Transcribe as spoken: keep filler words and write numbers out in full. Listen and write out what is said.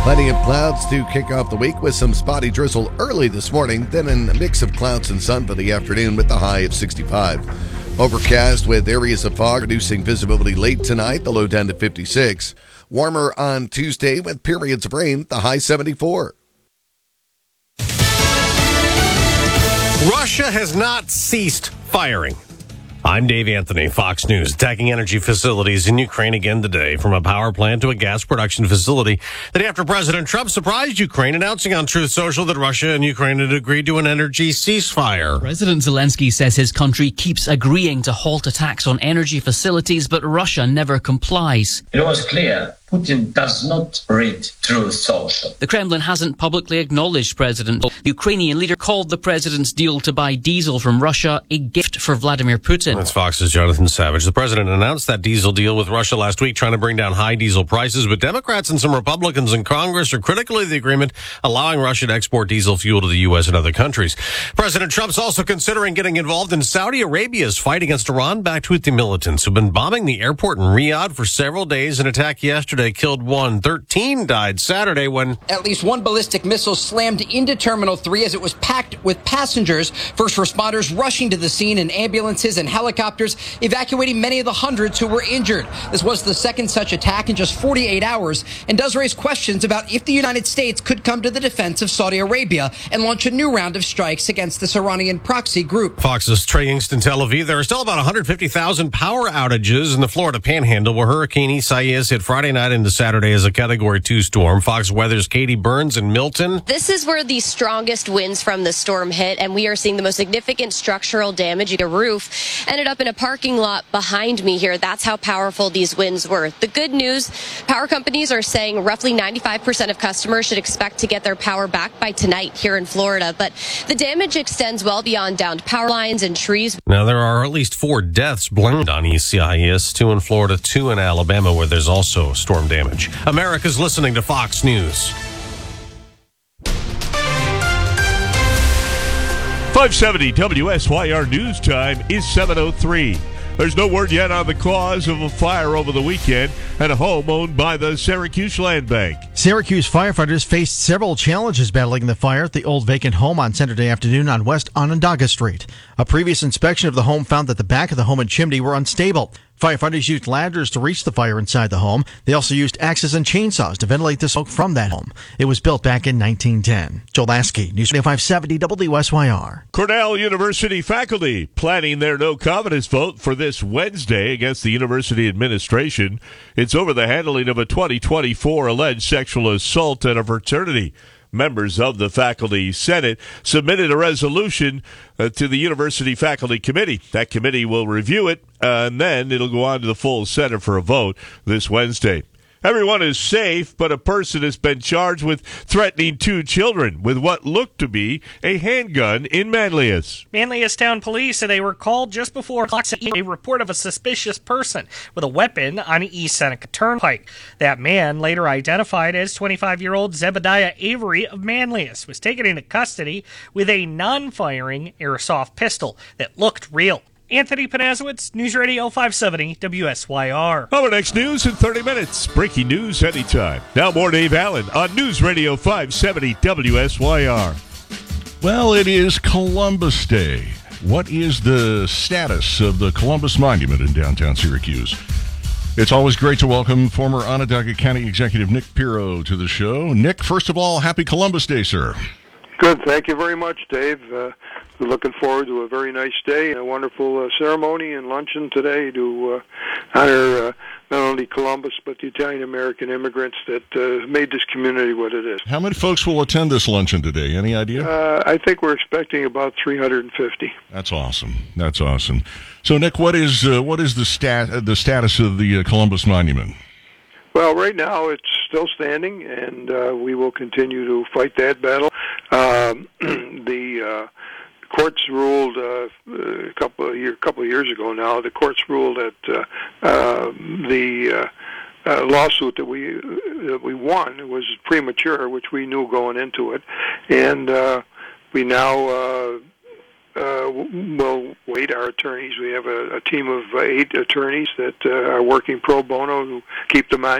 Plenty of clouds to kick off the week with some spotty drizzle early this morning, then a mix of clouds and sun for the afternoon with the high of sixty-five. Overcast with areas of fog, reducing visibility late tonight, the low down to fifty-six. Warmer on Tuesday with periods of rain, the high seventy-four. Russia has not ceased firing. I'm Dave Anthony, Fox News. Attacking energy facilities in Ukraine again today, from a power plant to a gas production facility. The day after President Trump surprised Ukraine, announcing on Truth Social that Russia and Ukraine had agreed to an energy ceasefire. President Zelensky says his country keeps agreeing to halt attacks on energy facilities, but Russia never complies. It was clear Putin does not read Truth Social. The Kremlin hasn't publicly acknowledged President. The Ukrainian leader called the president's deal to buy diesel from Russia a gift for Vladimir Putin. That's Fox's Jonathan Savage. The president announced that diesel deal with Russia last week, trying to bring down high diesel prices, but Democrats and some Republicans in Congress are critical of the agreement, allowing Russia to export diesel fuel to the U S and other countries. President Trump's also considering getting involved in Saudi Arabia's fight against Iran-backed Houthi militants who've been bombing the airport in Riyadh for several days. An attack yesterday killed one. thirteen died Saturday when at least one ballistic missile slammed into Terminal three as it was packed with passengers. First responders rushing to the scene in ambulances and helicopters, evacuating many of the hundreds who were injured. This was the second such attack in just forty-eight hours and does raise questions about if the United States could come to the defense of Saudi Arabia and launch a new round of strikes against this Iranian proxy group. Fox's Trey Yingst in Tel Aviv. There are still about one hundred fifty thousand power outages in the Florida Panhandle, where Hurricane Isaias hit Friday night into Saturday as a Category two storm. Fox Weather's Katie Burns in Milton. This is where the strongest winds from the storm hit, and we are seeing the most significant structural damage. A roof ended up in a parking lot behind me here. That's how powerful these winds were. The good news, power companies are saying roughly ninety-five percent of customers should expect to get their power back by tonight here in Florida. But the damage extends well beyond downed power lines and trees. Now, there are at least four deaths blamed on Isaias, two in Florida, two in Alabama, where there's also storm damage. America's listening to Fox News. five seventy W S Y R News Time is seven oh three. There's no word yet on the cause of a fire over the weekend at a home owned by the Syracuse Land Bank. Syracuse firefighters faced several challenges battling the fire at the old vacant home on Saturday afternoon on West Onondaga Street. A previous inspection of the home found that the back of the home and chimney were unstable. Firefighters used ladders to reach the fire inside the home. They also used axes and chainsaws to ventilate the smoke from that home. It was built back in nineteen ten. Joel Lasky, News Radio five seventy W S Y R. Cornell University faculty planning their no confidence vote for this Wednesday against the university administration. It's over the handling of a twenty twenty-four alleged sexual assault at a fraternity. Members of the Faculty Senate submitted a resolution uh, to the University Faculty Committee. That committee will review it, uh, and then it'll go on to the full Senate for a vote this Wednesday. Everyone is safe, but a person has been charged with threatening two children with what looked to be a handgun in Manlius. Manlius Town Police said they were called just before a report of a suspicious person with a weapon on East Seneca Turnpike. That man, later identified as twenty-five-year-old Zebediah Avery of Manlius, was taken into custody with a non-firing airsoft pistol that looked real. Anthony Panazowitz, News Radio five seventy W S Y R. Our next news in thirty minutes. Breaking news anytime. Now more Dave Allen on News Radio five seventy W S Y R. Well, it is Columbus Day. What is the status of the Columbus Monument in downtown Syracuse? It's always great to welcome former Onondaga County Executive Nick Pirro to the show. Nick, first of all, happy Columbus Day, sir. Good. Thank you very much, Dave. Uh, we're looking forward to a very nice day and a wonderful uh, ceremony and luncheon today to uh, honor uh, not only Columbus but the Italian-American immigrants that uh, made this community what it is. How many folks will attend this luncheon today? Any idea? Uh, I think we're expecting about three hundred fifty. That's awesome. That's awesome. So, Nick, what is uh, what is the stat uh, the status of the uh, Columbus Monument? Well, right now it's still standing, and uh, we will continue to fight that battle. Um, the uh, courts ruled uh, a couple of year, couple of years ago now. The courts ruled that uh, uh, the uh, uh, lawsuit that we that we won was premature, which we knew going into it, and uh, we now. Uh, Uh, we'll wait our attorneys. We have a, a team of uh, eight attorneys that uh, are working pro bono who keep the monument